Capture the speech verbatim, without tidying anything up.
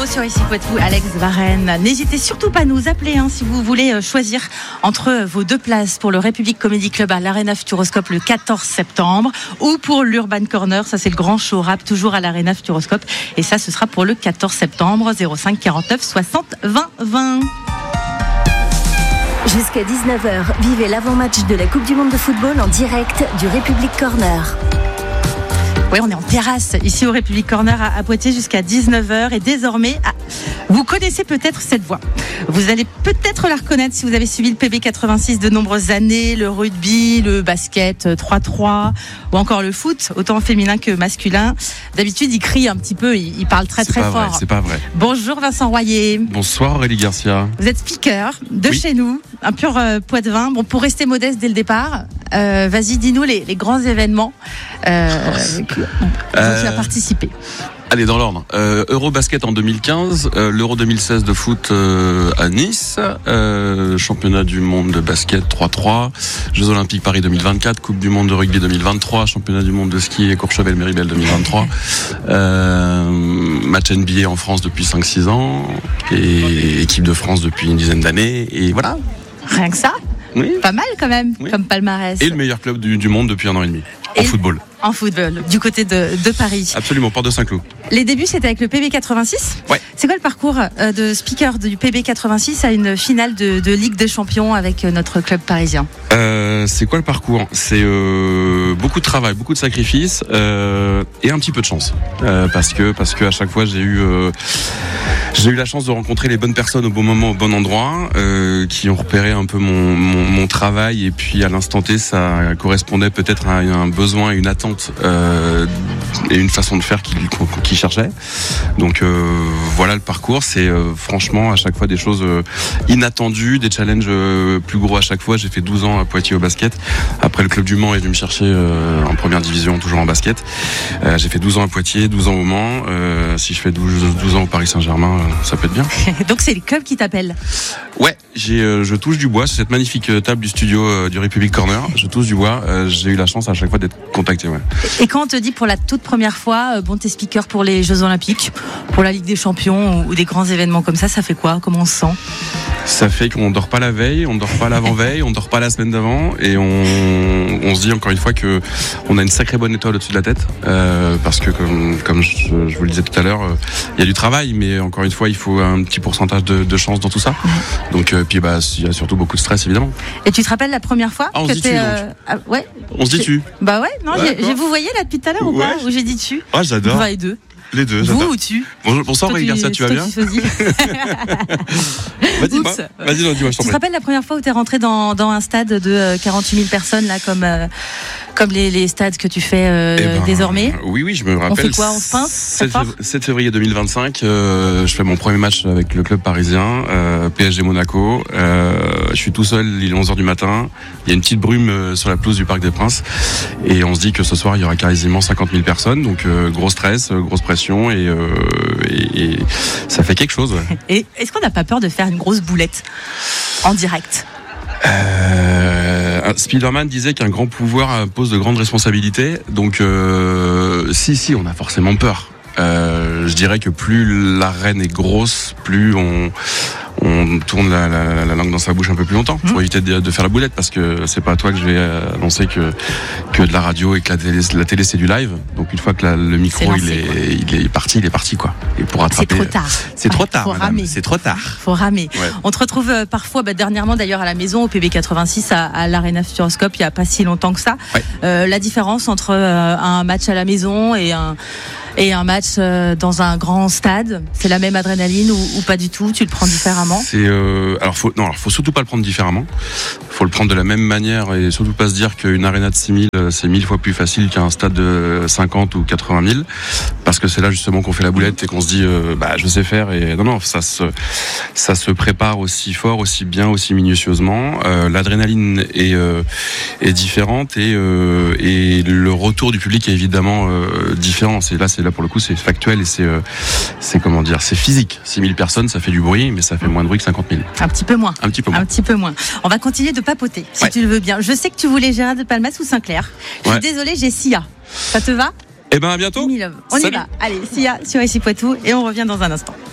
sur ici Poitou, Alex Varenne. N'hésitez surtout pas à nous appeler hein, si vous voulez choisir entre vos deux places pour le République Comedy Club à l'Arena Futuroscope le quatorze septembre ou pour l'Urban Corner, ça c'est le grand show rap toujours à l'Arena Futuroscope et ça ce sera pour le quatorze septembre. Zéro cinq quarante-neuf soixante vingt vingt. Jusqu'à dix-neuf heures, vivez l'avant-match de la Coupe du Monde de football en direct du République Corner. Oui, on est en terrasse ici au République Corner à, à Poitiers jusqu'à dix-neuf heures et désormais, ah, vous connaissez peut-être cette voix. Vous allez peut-être la reconnaître si vous avez suivi le P B quatre-vingt-six de nombreuses années, le rugby, le basket trois trois ou encore le foot, autant féminin que masculin. D'habitude, il crie un petit peu, il, il parle très c'est très pas fort. Vrai, c'est pas vrai. Bonjour Vincent Royer. Bonsoir Aurélie Garcia. Vous êtes speaker de oui. chez nous, un pur euh, Poitevin. Bon, pour rester modeste dès le départ, euh, vas-y, dis-nous les, les grands événements euh, que, dont tu as participé. Allez, dans l'ordre. Euh, Eurobasket en deux mille quinze, euh, l'Euro deux mille seize de foot euh, à Nice, euh, championnat du monde de basket trois trois, Jeux Olympiques Paris deux mille vingt-quatre, Coupe du monde de rugby deux mille vingt-trois, championnat du monde de ski et Courchevel-Méribel deux mille vingt-trois, euh, match N B A en France depuis cinq six ans, et équipe de France depuis une dizaine d'années, et voilà. Rien que ça ? Oui. Pas mal quand même, Oui. comme palmarès. Et le meilleur club du, du monde depuis un an et demi, en et football. En football, du côté de, de Paris. Absolument, Porte de Saint-Cloud. Les débuts, c'était avec le P B quatre-vingt-six. Ouais. C'est quoi le parcours euh, de speaker du P B quatre-vingt-six à une finale de, de Ligue des Champions avec euh, notre club parisien ? euh, C'est quoi le parcours ? C'est euh, beaucoup de travail, beaucoup de sacrifices euh, et un petit peu de chance. Euh, parce que parce que à chaque fois, j'ai eu euh, j'ai eu la chance de rencontrer les bonnes personnes au bon moment, au bon endroit, euh, qui ont repéré un peu mon, mon, mon travail et puis à l'instant T, ça correspondait peut-être à un besoin, une attente. Euh, et une façon de faire qu'il, qu'il cherchait. Donc euh, voilà le parcours, c'est euh, franchement à chaque fois des choses euh, inattendues, des challenges euh, plus gros à chaque fois. J'ai fait douze ans à Poitiers au basket. Après le club du Mans est venu me chercher euh, en première division, toujours en basket. Euh, j'ai fait douze ans à Poitiers, douze ans au Mans. Euh, si je fais douze, douze ans au Paris Saint-Germain, euh, ça peut être bien. Donc c'est les clubs qui t'appellent ? Ouais, j'ai, euh, je touche du bois. C'est cette magnifique table du studio euh, du République Corner. Je touche du bois. Euh, j'ai eu la chance à chaque fois d'être contacté. Ouais. Et quand on te dit pour la toute première fois, euh, bon, t'es speaker pour les Jeux Olympiques, pour la Ligue des Champions ou, ou des grands événements comme ça, ça fait quoi ? Comment on se sent ? Ça fait qu'on dort pas la veille, on dort pas l'avant-veille, on dort pas la semaine d'avant, et on, on se dit encore une fois que on a une sacrée bonne étoile au-dessus de la tête, euh, parce que comme, comme je, je vous le disais tout à l'heure, il euh, y a du travail, mais encore une fois, il faut un petit pourcentage de, de chance dans tout ça. Donc, euh, puis bah, il y a surtout beaucoup de stress évidemment. Et tu te rappelles la première fois ah, on que se dit t'es, dessus, euh... ah, ouais. On se dit dessus. Bah ouais, non, ouais, j'ai, j'ai vous voyez là depuis tout à l'heure ou ouais. pas ? Où j'ai dit dessus ? Ah, j'adore. Enfin, les deux. Les deux, Vous j'adore. ou tu ? Bonjour, bonsoir Aurélie Garcia, tu vas bien ? Vas-y, dis-moi, vas-y, non, dis-moi, je t'en Tu te rappelles la première fois où tu es rentré dans, dans un stade de quarante-huit mille personnes, là, comme, euh, comme les, les stades que tu fais euh, eh ben, désormais ? Oui, oui, je me rappelle. On fait quoi ? On se pince ? sept février deux mille vingt-cinq, euh, je fais mon premier match avec le club parisien, euh, P S G Monaco. Euh, je suis tout seul, il est onze heures du matin. Il y a une petite brume euh, sur la pelouse du Parc des Princes. Et on se dit que ce soir, il y aura quasiment cinquante mille personnes. Donc, euh, gros stress, euh, grosse pression. Et, euh, et, et ça fait quelque chose. Ouais. Et est-ce qu'on n'a pas peur de faire une grosse boulette en direct ? Euh, Spider-Man disait qu'un grand pouvoir impose de grandes responsabilités. Donc, euh, si, si, on a forcément peur. Euh, je dirais que plus l'arène est grosse, plus on, on tourne la, la, la langue dans sa bouche un peu plus longtemps pour mmh. éviter de, de faire la boulette, parce que c'est pas à toi que je vais annoncer que, que de la radio et que la télé, la télé c'est du live. Donc une fois que la, le micro lancé, il, est, il est parti, il est parti quoi. Et pour rattraper, c'est trop tard. C'est ouais, trop tard, faut madame. Ramer. C'est trop tard. Faut ramer. Ouais. On te retrouve euh, parfois, bah, dernièrement d'ailleurs à la maison au P B quatre-vingt-six à, à l'Arena Futuroscope, il y a pas si longtemps que ça. Ouais. Euh, la différence entre euh, un match à la maison et un Et un match euh, dans un grand stade, c'est la même adrénaline ou, ou pas du tout ? Tu le prends différemment ? C'est euh, alors faut non alors faut surtout pas le prendre différemment. Faut le prendre de la même manière et surtout pas se dire qu'une aréna de six mille c'est mille fois plus facile qu'un stade de cinquante ou quatre-vingt mille, parce que c'est là justement qu'on fait la boulette et qu'on se dit euh, bah je sais faire. Et non non ça se ça se prépare aussi fort, aussi bien, aussi minutieusement. Euh, l'adrénaline est euh, est différente et euh, et le retour du public est évidemment euh, différent. C'est là c'est là pour le coup c'est factuel et c'est euh, c'est comment dire c'est physique. six mille personnes ça fait du bruit, mais ça fait moins de bruit que cinquante mille. Un petit peu moins. Un petit peu moins. Un petit peu moins. On va continuer de papoter si ouais. tu le veux bien. Je sais que tu voulais Gérard de Palmas ou Sinclair. Je suis ouais. désolée, j'ai Sia. Ça te va ? Eh ben à bientôt. On Salut. y va. Allez, Sia sur ici Poitou et on revient dans un instant.